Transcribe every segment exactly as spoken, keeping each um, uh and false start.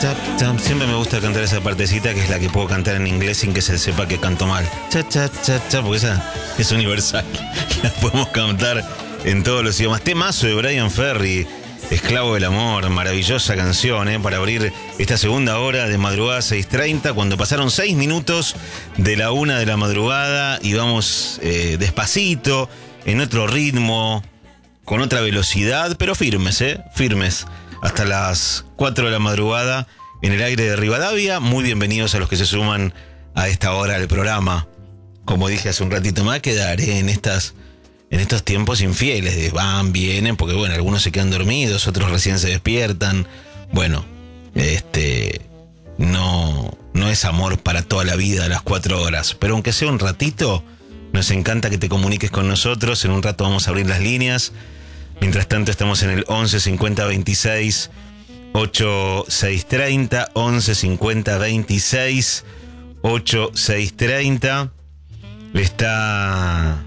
cha, cha. Siempre me gusta cantar esa partecita que es la que puedo cantar en inglés sin que se sepa que canto mal. Cha, cha, cha, cha, porque esa es universal. La podemos cantar en todos los idiomas. Temazo de Bryan Ferry, Esclavo del Amor, maravillosa canción, ¿eh? Para abrir esta segunda hora de madrugada seis treinta, cuando pasaron seis minutos de la una de la madrugada y vamos eh, despacito, en otro ritmo, con otra velocidad, pero firmes, ¿eh? Firmes. Hasta las cuatro de la madrugada en el aire de Rivadavia. Muy bienvenidos a los que se suman a esta hora del programa. Como dije hace un ratito, me va a quedar ¿eh? en estas... En estos tiempos infieles, de van, vienen, porque bueno, algunos se quedan dormidos, otros recién se despiertan. Bueno, este no, no es amor para toda la vida, las cuatro horas. Pero aunque sea un ratito, nos encanta que te comuniques con nosotros. En un rato vamos a abrir las líneas. Mientras tanto estamos en el once cincuenta veintiséis ochenta y seis treinta, once cincuenta veintiséis ochenta y seis treinta. Está...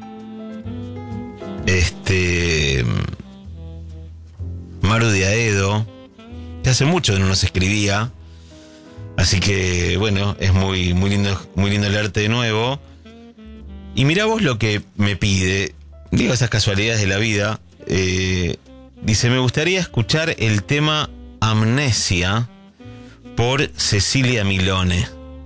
Este... Maru de Aedo, que hace mucho que no nos escribía. Así que, bueno, es muy, muy lindo, muy lindo leerte de nuevo. Y mirá vos lo que me pide. Digo, esas casualidades de la vida. Eh, dice, me gustaría escuchar el tema Amnesia por Cecilia Milone.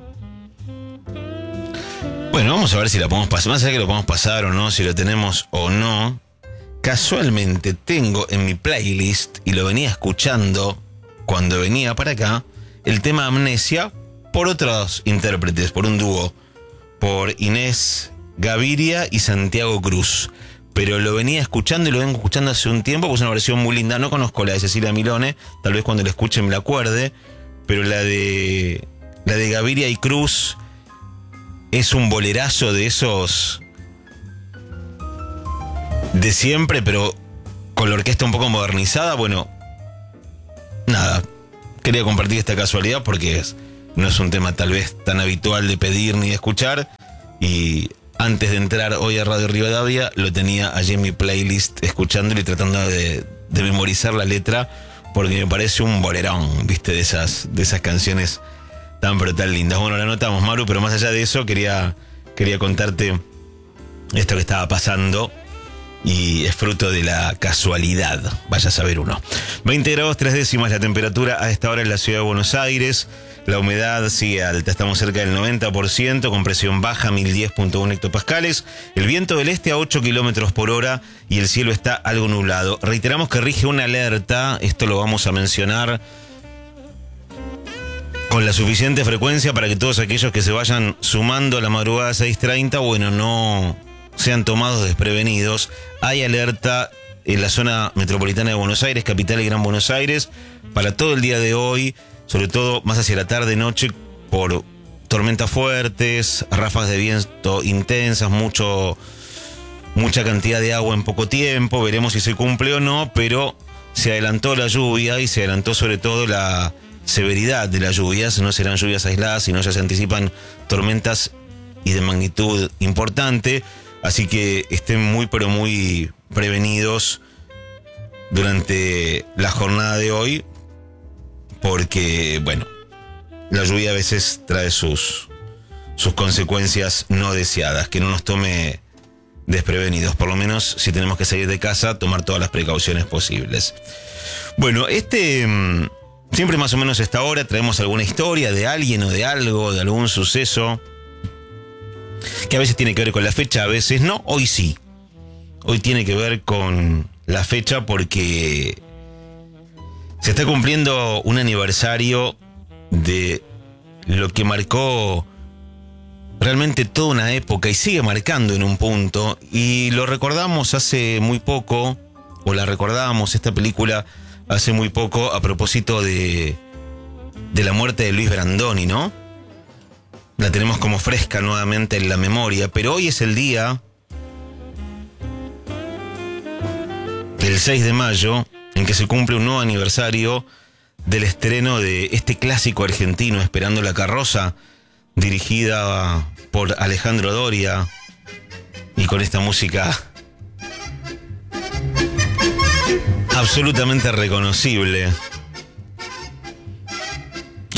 Bueno, vamos a ver si la podemos pasar. Más allá que lo podemos pasar o no, si lo tenemos o no. Casualmente tengo en mi playlist, y lo venía escuchando cuando venía para acá, el tema Amnesia por otros intérpretes, por un dúo, por Inés Gaviria y Santiago Cruz. Pero lo venía escuchando y lo vengo escuchando hace un tiempo, pues es una versión muy linda. No conozco la de Cecilia Milone, tal vez cuando la escuche me la acuerde, pero la de, la de Gaviria y Cruz es un bolerazo de esos de siempre, pero con la orquesta un poco modernizada. Bueno, nada, quería compartir esta casualidad porque es, no es un tema tal vez tan habitual de pedir ni de escuchar, y antes de entrar hoy a Radio Rivadavia lo tenía allí en mi playlist escuchándolo y tratando de, de memorizar la letra, porque me parece un bolerón, viste, de esas, de esas canciones tan pero tan lindas. Bueno, la anotamos, Maru, pero más allá de eso quería, quería contarte esto que estaba pasando. Y es fruto de la casualidad, vaya a saber uno. veinte grados tres décimas la temperatura a esta hora en la ciudad de Buenos Aires. La humedad sigue alta, estamos cerca del noventa por ciento, con presión baja, mil diez punto uno hectopascales. El viento del este a ocho kilómetros por hora y el cielo está algo nublado. Reiteramos que rige una alerta, esto lo vamos a mencionar con la suficiente frecuencia para que todos aquellos que se vayan sumando a la madrugada seis treinta, bueno, no sean tomados desprevenidos. Hay alerta en la zona metropolitana de Buenos Aires, capital y Gran Buenos Aires, para todo el día de hoy, sobre todo más hacia la tarde-noche, por tormentas fuertes, ráfagas de viento intensas, mucho, mucha cantidad de agua en poco tiempo. Veremos si se cumple o no, pero se adelantó la lluvia y se adelantó sobre todo la severidad de las lluvias. No serán lluvias aisladas, sino ya se anticipan tormentas y de magnitud importante. Así que estén muy pero muy prevenidos durante la jornada de hoy, porque, bueno, la lluvia a veces trae sus, sus consecuencias no deseadas. Que no nos tome desprevenidos, por lo menos si tenemos que salir de casa, tomar todas las precauciones posibles. Bueno, este siempre más o menos a esta hora traemos alguna historia de alguien o de algo, de algún suceso que a veces tiene que ver con la fecha, a veces no. Hoy sí. Hoy tiene que ver con la fecha porque se está cumpliendo un aniversario de lo que marcó realmente toda una época y sigue marcando en un punto. Y lo recordamos hace muy poco, o la recordábamos, esta película, hace muy poco, a propósito de, de la muerte de Luis Brandoni, ¿no? La tenemos como fresca nuevamente en la memoria, pero hoy es el día, el seis de mayo, en que se cumple un nuevo aniversario del estreno de este clásico argentino, Esperando la carroza, dirigida por Alejandro Doria, y con esta música absolutamente reconocible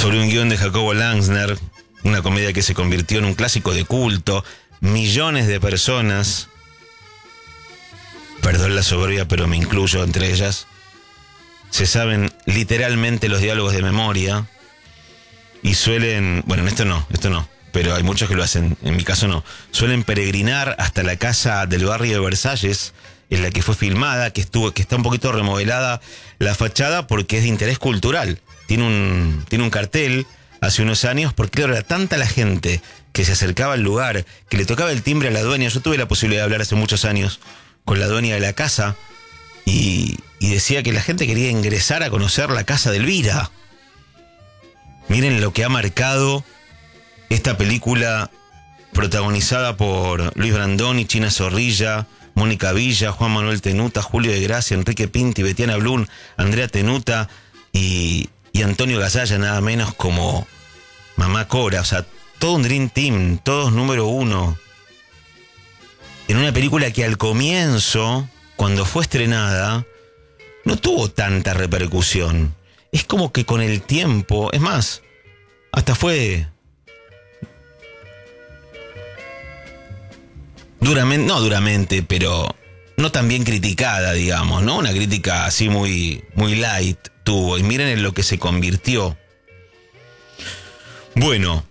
sobre un guión de Jacobo Langsner, una comedia que se convirtió en un clásico de culto. Millones de personas, perdón la soberbia, pero me incluyo entre ellas, se saben literalmente los diálogos de memoria y suelen, bueno, en esto no, esto no, pero hay muchos que lo hacen, en mi caso no, suelen peregrinar hasta la casa del barrio de Versalles, en la que fue filmada, que estuvo, que está un poquito remodelada la fachada porque es de interés cultural. Tiene un, tiene un cartel hace unos años, porque claro, era tanta la gente que se acercaba al lugar, que le tocaba el timbre a la dueña. Yo tuve la posibilidad de hablar hace muchos años con la dueña de la casa y, y decía que la gente quería ingresar a conocer la casa de Elvira. Miren lo que ha marcado esta película protagonizada por Luis Brandoni, China Zorrilla, Mónica Villa, Juan Manuel Tenuta, Julio de Gracia, Enrique Pinti, Betiana Blum, Andrea Tenuta y, y Antonio Gasalla, nada menos, como Mamá Cora. O sea, todo un Dream Team, todos número uno. En una película que al comienzo, cuando fue estrenada, no tuvo tanta repercusión. Es como que con el tiempo, es más, hasta fue duramente, no duramente, pero no tan bien criticada, digamos, ¿no? Una crítica así muy, muy light tuvo. Y miren en lo que se convirtió. Bueno,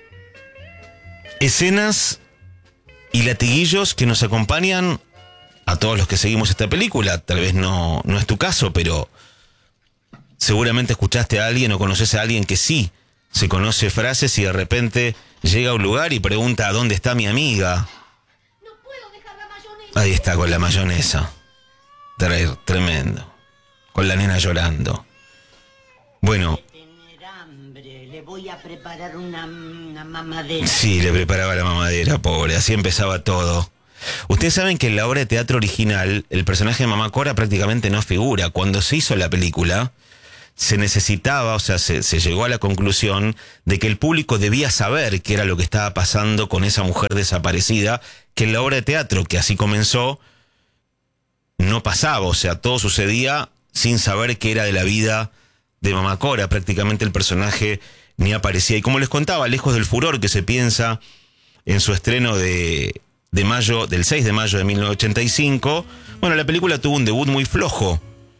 escenas y latiguillos que nos acompañan a todos los que seguimos esta película. Tal vez no, no es tu caso, pero seguramente escuchaste a alguien o conoces a alguien que sí se conoce frases y de repente llega a un lugar y pregunta ¿dónde está mi amiga? No puedo dejar la mayonesa. Ahí está con la mayonesa. Tre- tremendo. Con la nena llorando. Bueno. Tener hambre. Le voy a preparar una, una mamadera. Sí, le preparaba la mamadera, pobre. Así empezaba todo. Ustedes saben que en la obra de teatro original el personaje de Mamá Cora prácticamente no figura. Cuando se hizo la película se necesitaba, o sea, se, se llegó a la conclusión de que el público debía saber qué era lo que estaba pasando con esa mujer desaparecida, que en la obra de teatro, que así comenzó, no pasaba. O sea, todo sucedía sin saber qué era de la vida de Mamá Cora. Prácticamente el personaje ni aparecía. Y como les contaba, lejos del furor que se piensa en su estreno de, de mayo, del seis de mayo de mil novecientos ochenta y cinco, bueno, la película tuvo un debut muy flojo.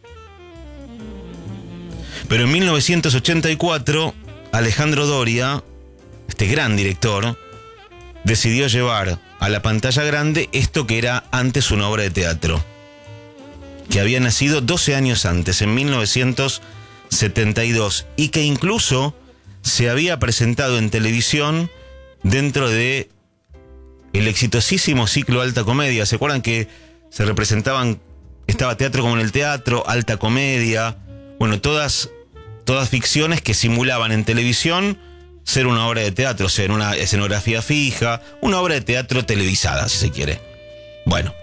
Pero en mil novecientos ochenta y cuatro, Alejandro Doria, este gran director, decidió llevar a la pantalla grande esto que era antes una obra de teatro, que había nacido doce años antes, en mil novecientos setenta y dos, y que incluso se había presentado en televisión dentro de el exitosísimo ciclo Alta Comedia. ¿Se acuerdan que se representaban, estaba Teatro como en el Teatro, Alta Comedia? Bueno, todas, todas ficciones que simulaban en televisión ser una obra de teatro, ser una escenografía fija, una obra de teatro televisada, si se quiere. Bueno.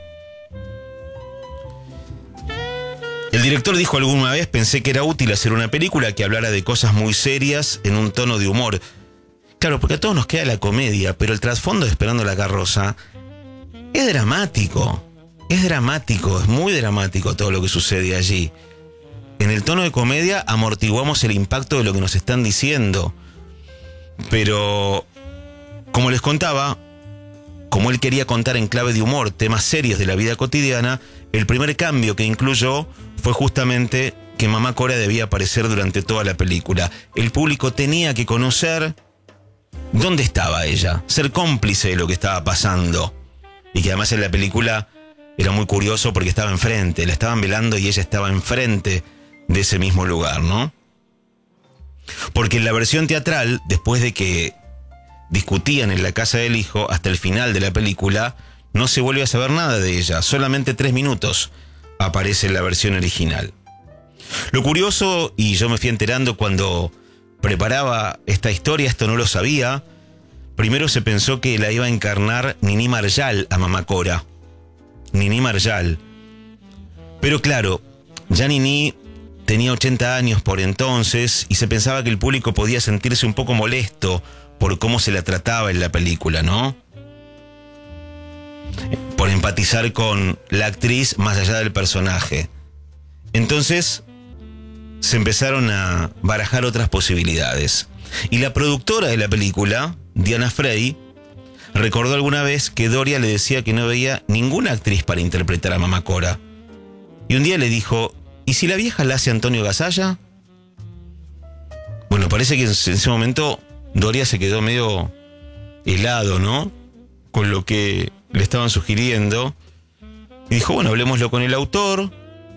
El director dijo alguna vez: pensé que era útil hacer una película que hablara de cosas muy serias en un tono de humor. Claro, porque a todos nos queda la comedia, pero el trasfondo de Esperando la Carroza es dramático. Es dramático, es muy dramático todo lo que sucede allí. En el tono de comedia amortiguamos el impacto de lo que nos están diciendo. Pero, como les contaba, como él quería contar en clave de humor temas serios de la vida cotidiana, el primer cambio que incluyó fue justamente que Mamá Cora debía aparecer durante toda la película. El público tenía que conocer dónde estaba ella, ser cómplice de lo que estaba pasando. Y que además en la película era muy curioso porque estaba enfrente, la estaban velando y ella estaba enfrente de ese mismo lugar, ¿no? Porque en la versión teatral, después de que discutían en la casa del hijo, hasta el final de la película, no se vuelve a saber nada de ella. Solamente tres minutos aparece en la versión original. Lo curioso, y yo me fui enterando cuando preparaba esta historia, esto no lo sabía, primero se pensó que la iba a encarnar Nini Marjal a Mamá Cora. Nini Marjal. Pero claro, ya Nini tenía ochenta años por entonces y se pensaba que el público podía sentirse un poco molesto por cómo se la trataba en la película, ¿no? Por empatizar con la actriz más allá del personaje. Entonces, se empezaron a barajar otras posibilidades. Y la productora de la película, Diana Frey, recordó alguna vez que Doria le decía que no veía ninguna actriz para interpretar a Mamá Cora. Y un día le dijo, ¿y si la vieja la hace Antonio Gasalla? Bueno, parece que en ese momento Doria se quedó medio helado, ¿no? Con lo que le estaban sugiriendo. Y dijo, bueno, hablemoslo con el autor.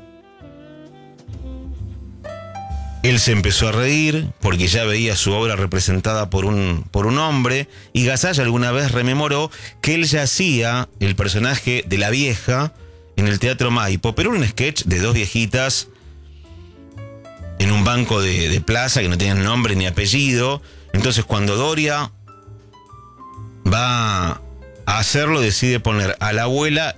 Él se empezó a reír porque ya veía su obra representada por un, por un hombre, y Gasalla alguna vez rememoró que él ya hacía el personaje de la vieja en el Teatro Maipo, pero era un sketch de dos viejitas en un banco de, de plaza que no tenían nombre ni apellido. Entonces cuando Doria va a hacerlo, decide poner a la abuela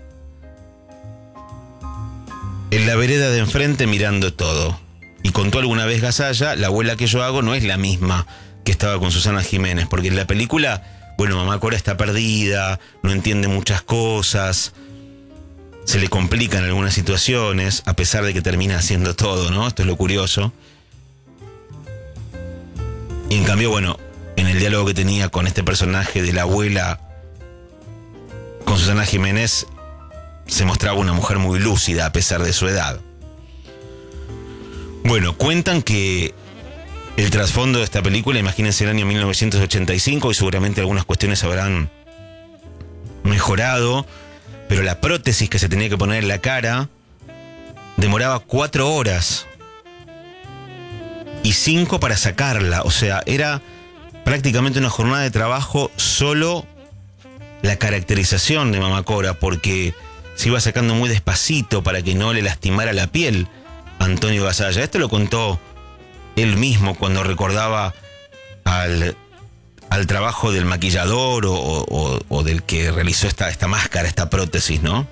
en la vereda de enfrente mirando todo. Y contó alguna vez Gasalla, la abuela que yo hago no es la misma que estaba con Susana Jiménez, porque en la película, bueno, Mamá Cora está perdida, no entiende muchas cosas, se le complican algunas situaciones, a pesar de que termina haciendo todo, ¿no? Esto es lo curioso. Y en cambio, bueno, en el diálogo que tenía con este personaje de la abuela con Susana Jiménez, se mostraba una mujer muy lúcida a pesar de su edad. Bueno, cuentan que el trasfondo de esta película, imagínense el año mil novecientos ochenta y cinco, y seguramente algunas cuestiones habrán mejorado, pero la prótesis que se tenía que poner en la cara demoraba cuatro horas y cinco para sacarla. O sea, era prácticamente una jornada de trabajo solo la caracterización de Mamá Cora, porque se iba sacando muy despacito para que no le lastimara la piel Antonio Gasalla. Esto lo contó él mismo cuando recordaba al, al trabajo del maquillador o, o, o del que realizó esta, esta máscara, esta prótesis, ¿no?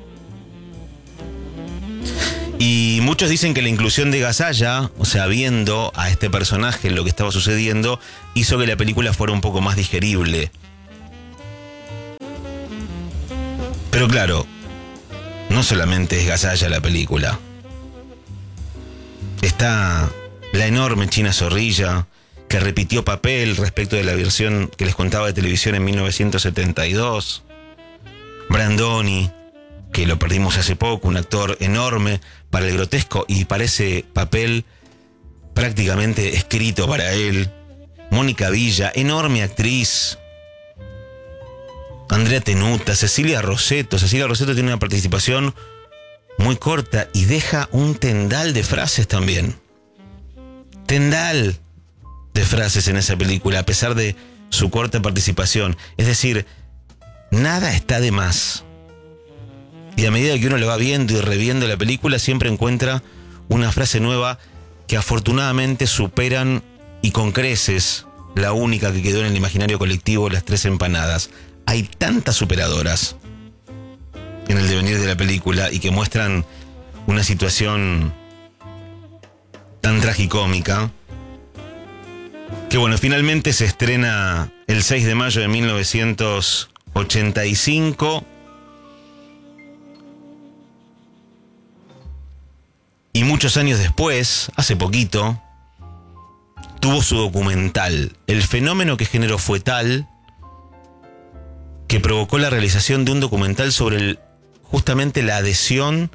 Y muchos dicen que la inclusión de Gasalla, o sea, viendo a este personaje lo que estaba sucediendo, hizo que la película fuera un poco más digerible. Pero claro, no solamente es Gasalla la película. Está la enorme China Zorrilla, que repitió papel respecto de la versión que les contaba de televisión en mil novecientos setenta y dos. Brandoni, que lo perdimos hace poco, un actor enorme para el grotesco y para ese papel prácticamente escrito para él. Mónica Villa, enorme actriz. Andrea Tenuta, Cecilia Rosetto. Cecilia Rosetto tiene una participación muy corta y deja un tendal de frases también. Tendal de frases en esa película, a pesar de su corta participación. Es decir, nada está de más. Y a medida que uno lo va viendo y reviendo la película, siempre encuentra una frase nueva que afortunadamente superan y con creces la única que quedó en el imaginario colectivo, Las Tres Empanadas. Hay tantas superadoras en el devenir de la película y que muestran una situación tan tragicómica que, bueno, finalmente se estrena el seis de mayo de mil novecientos ochenta y cinco y muchos años después, hace poquito, tuvo su documental. El fenómeno que generó fue tal que provocó la realización de un documental sobre el, justamente la adhesión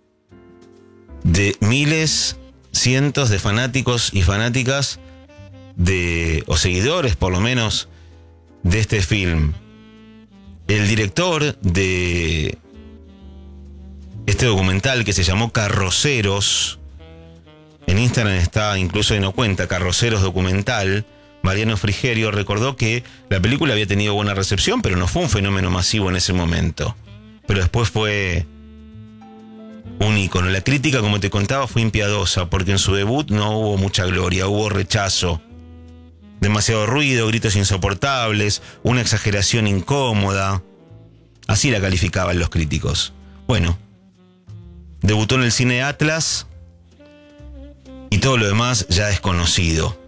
de miles, cientos de fanáticos y fanáticas de, o seguidores por lo menos, de este film. El director de este documental, que se llamó Carroceros, en Instagram está, incluso ahí no cuenta, Carroceros Documental, Mariano Frigerio, recordó que la película había tenido buena recepción, pero no fue un fenómeno masivo en ese momento. Pero después fue un ícono. La crítica, como te contaba, fue impiadosa, porque en su debut no hubo mucha gloria, hubo rechazo. Demasiado ruido, gritos insoportables, una exageración incómoda. Así la calificaban los críticos. Bueno, debutó en el cine Atlas y todo lo demás ya es conocido.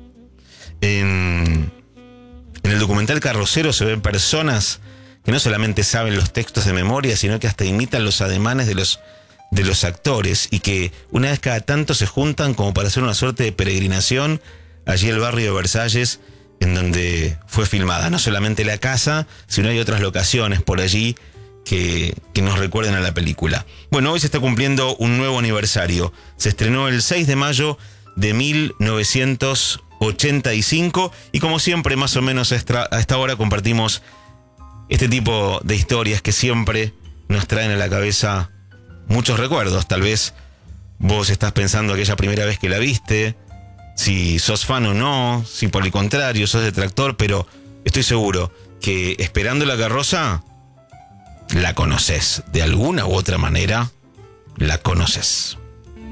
En, en el documental Carrocero se ven personas que no solamente saben los textos de memoria, sino que hasta imitan los ademanes de los de los actores y que una vez cada tanto se juntan como para hacer una suerte de peregrinación allí al barrio de Versalles, en donde fue filmada. No solamente la casa, sino hay otras locaciones por allí que, que nos recuerden a la película. Bueno, hoy se está cumpliendo un nuevo aniversario. Se estrenó el seis de mayo de mil novecientos ochenta y cinco y como siempre, más o menos a esta, a esta hora compartimos este tipo de historias que siempre nos traen a la cabeza muchos recuerdos. Tal vez vos estás pensando aquella primera vez que la viste, si sos fan o no, si por el contrario sos detractor, pero estoy seguro que Esperando la carroza la conoces. De alguna u otra manera la conoces.